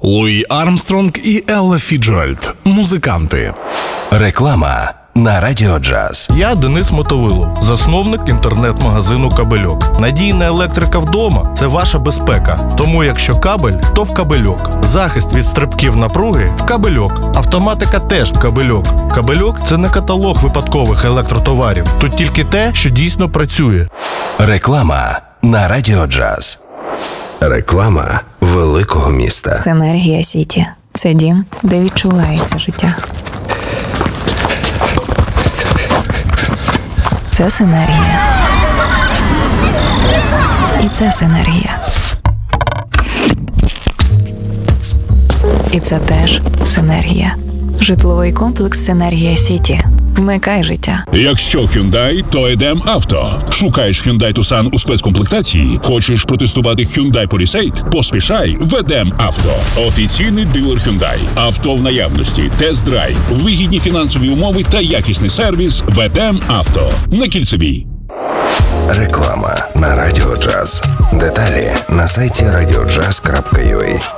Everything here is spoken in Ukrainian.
Луї Армстронг і Елла Фіджеральд – музиканти. Реклама на Радіо Джаз. Я Денис Мотовило, засновник інтернет-магазину «Кабельок». Надійна електрика вдома – це ваша безпека. Тому якщо кабель, то в «Кабельок». Захист від стрибків напруги – в «Кабельок». Автоматика теж в «Кабельок». «Кабельок» – це не каталог випадкових електротоварів. Тут тільки те, що дійсно працює. Реклама на Радіо Джаз. Реклама великого міста. Синергія Сіті. Це дім, де відчувається життя. Це синергія. І це синергія. І це теж синергія. Житловий комплекс «Синергія Сіті». Вмикай життя. Якщо Hyundai, то Edem Auto. Шукаєш Hyundai Tucson у спецкомплектації? Хочеш протестувати Hyundai Palisade? Поспішай в Edem Auto. Офіційний дилер Hyundai. Авто в наявності, тест-драйв, вигідні фінансові умови та якісний сервіс в Edem Auto. На Кільцевій. Реклама на Радіо Джаз. Деталі на сайті radiojazz.ua.